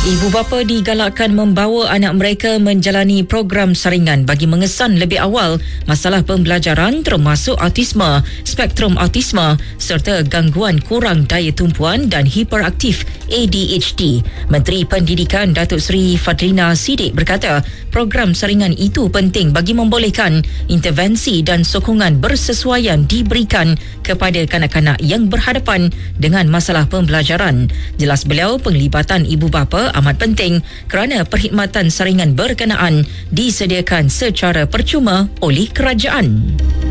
Ibu bapa digalakkan membawa anak mereka menjalani program saringan bagi mengesan lebih awal masalah pembelajaran termasuk autisme, spektrum autisme serta gangguan kurang daya tumpuan dan hiperaktif ADHD. Menteri Pendidikan Datuk Seri Fadlina Siddiq berkata, program saringan itu penting bagi membolehkan intervensi dan sokongan bersesuaian diberikan kepada kanak-kanak yang berhadapan dengan masalah pembelajaran. Jelas beliau, penglibatan ibu bapa amat penting kerana perkhidmatan saringan berkenaan disediakan secara percuma oleh kerajaan.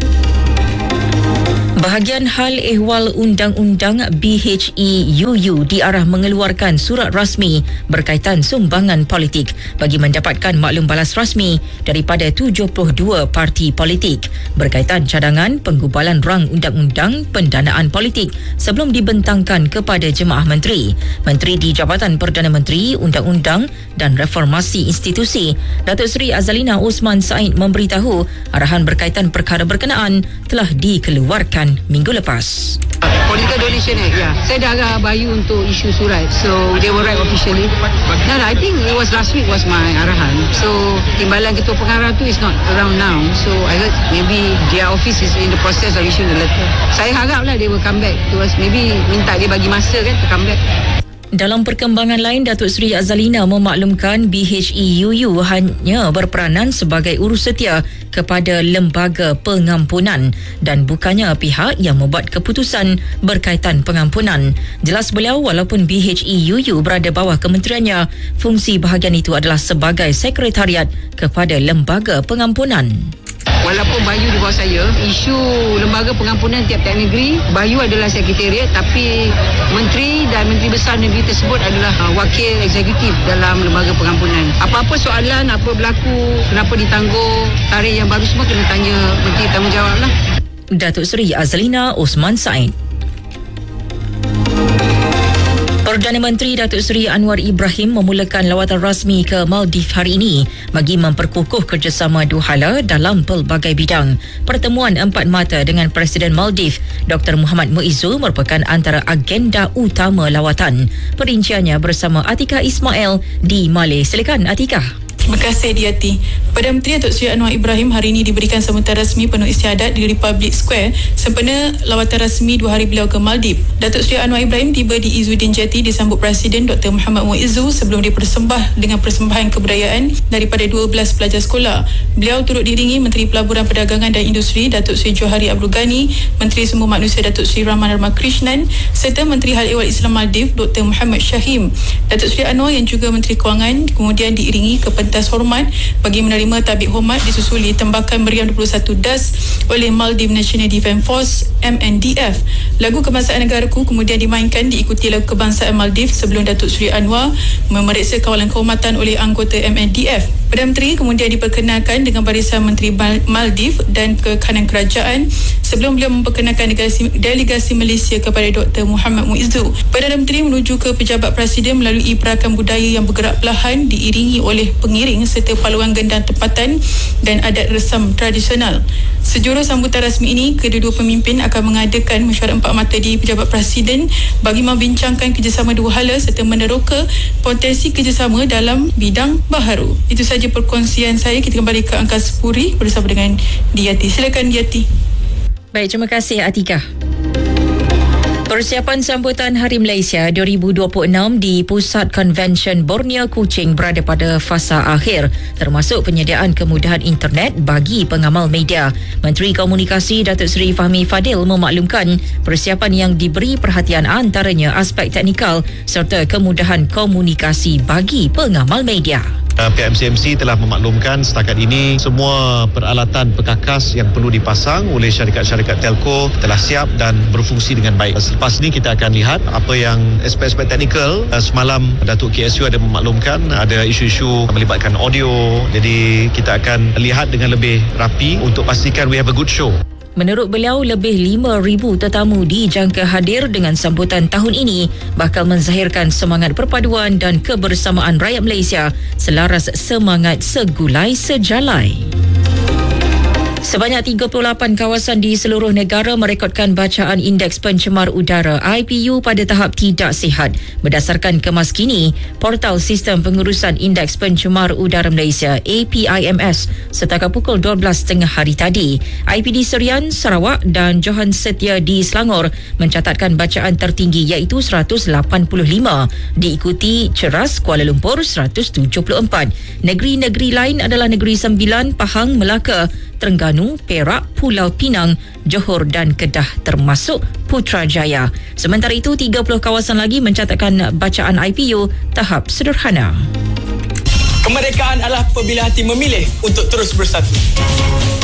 Bahagian Hal Ehwal Undang-Undang BHEUU diarah mengeluarkan surat rasmi berkaitan sumbangan politik bagi mendapatkan maklum balas rasmi daripada 72 parti politik berkaitan cadangan penggubalan rang undang-undang pendanaan politik sebelum dibentangkan kepada jemaah menteri. Menteri di Jabatan Perdana Menteri, Undang-Undang dan Reformasi Institusi, Datuk Seri Azalina Osman Said memberitahu arahan berkaitan perkara berkenaan telah dikeluarkan minggu lepas. Political Donation Act, ya. Saya dah agak bayu untuk isu surat. So, they will write officially. No, I think it was last week was my arahan. So, timbalan ketua pengarah tu is not around now. So, I heard maybe their office is in the process of issuing the letter. Saya haraplah they will come back to us. Maybe minta dia bagi masa kan to come back. Dalam perkembangan lain, Datuk Seri Azalina memaklumkan BHEUU hanya berperanan sebagai urus setia kepada lembaga pengampunan dan bukannya pihak yang membuat keputusan berkaitan pengampunan. Jelas beliau, walaupun BHEUU berada bawah kementeriannya, fungsi bahagian itu adalah sebagai sekretariat kepada lembaga pengampunan. Walaupun Bayu di bawah saya, isu lembaga pengampunan tiap-tiap negeri, Bayu adalah sekretariat, tapi menteri dan menteri besar negeri tersebut adalah wakil eksekutif dalam lembaga pengampunan. Apa-apa soalan, apa berlaku, kenapa ditangguh, tarikh yang baru semua kena tanya menteri tanggungjawab lah. Datuk Seri Azalina Osman Said. Perdana Menteri Datuk Seri Anwar Ibrahim memulakan lawatan rasmi ke Maldives hari ini bagi memperkukuh kerjasama dua hala dalam pelbagai bidang. Pertemuan empat mata dengan Presiden Maldives Dr. Muhammad Muizzu merupakan antara agenda utama lawatan. Perinciannya bersama Atika Ismail di Malay. Silakan Atika. Terima kasih Diati. Perdana Menteri Datuk Seri Anwar Ibrahim hari ini diberikan sambutan rasmi penuh istiadat di Republic Square sempena lawatan rasmi 2 hari beliau ke Maldives. Datuk Seri Anwar Ibrahim tiba di Izzuddin Jetty disambut Presiden Dr. Muhammad Muizzu sebelum dipersembah dengan persembahan kebudayaan daripada 12 pelajar sekolah. Beliau turut diiringi Menteri Pelaburan Perdagangan dan Industri Datuk Seri Johari Abdul Ghani, Menteri Sumber Manusia Datuk Seri Rahman Ramakrishnan serta Menteri Hal Ehwal Islam Maldives Dr. Muhammad Shahim. Datuk Seri Anwar yang juga Menteri Kewangan kemudian diiringi ke pentas hormat bagi menerima tabik hormat disusuli tembakan meriam 21 das oleh Maldives National Defence Force MNDF. Lagu Kebangsaan Negaraku kemudian dimainkan diikuti lagu Kebangsaan Maldives sebelum Datuk Seri Anwar memeriksa kawalan kehormatan oleh anggota MNDF. Perdana Menteri kemudian diperkenalkan dengan barisan Menteri Maldives dan kekanan kerajaan sebelum beliau memperkenalkan delegasi Malaysia kepada Dr. Muhammad Muizzu. Perdana Menteri menuju ke pejabat Presiden melalui perakan budaya yang bergerak perlahan diiringi oleh pengiring serta paluan gendang tempatan dan adat resam tradisional. Sejurus sambutan rasmi ini, kedua-dua pemimpin akan mengadakan mesyuarat empat mata di pejabat Presiden bagi membincangkan kerjasama dua hala serta meneroka potensi kerjasama dalam bidang baharu. Itu saja perkongsian saya. Kita kembali ke Angkasa Puri bersama dengan Diati. Silakan Diati. Baik, terima kasih Atika. Persiapan sambutan Hari Malaysia 2026 di Pusat Konvensyen Borneo Kuching berada pada fasa akhir, termasuk penyediaan kemudahan internet bagi pengamal media. Menteri Komunikasi Datuk Seri Fahmi Fadil memaklumkan persiapan yang diberi perhatian antaranya aspek teknikal serta kemudahan komunikasi bagi pengamal media. Pihak MCMC telah memaklumkan setakat ini semua peralatan perkakas yang perlu dipasang oleh syarikat-syarikat telco telah siap dan berfungsi dengan baik. Selepas ini kita akan lihat apa yang aspek-aspek teknikal. Semalam Datuk KSU ada memaklumkan ada isu-isu melibatkan audio. Jadi kita akan lihat dengan lebih rapi untuk pastikan we have a good show. Menurut beliau, lebih 5,000 tetamu dijangka hadir dengan sambutan tahun ini bakal menzahirkan semangat perpaduan dan kebersamaan rakyat Malaysia selaras semangat segulai sejalai. Sebanyak 38 kawasan di seluruh negara merekodkan bacaan indeks pencemar udara IPU pada tahap tidak sihat. Berdasarkan Kemas Kini, Portal Sistem Pengurusan Indeks Pencemar Udara Malaysia APIMS setakat pukul 12.30 hari tadi, IPD Serian, Sarawak dan Johan Setia di Selangor mencatatkan bacaan tertinggi iaitu 185, diikuti Ceras, Kuala Lumpur 174. Negeri-negeri lain adalah Negeri Sembilan, Pahang, Melaka, Terengganu, Perak, Pulau Pinang, Johor dan Kedah termasuk Putrajaya. Sementara itu, 30 kawasan lagi mencatatkan bacaan IPU tahap sederhana. Kemerdekaan adalah apabila hati memilih untuk terus bersatu.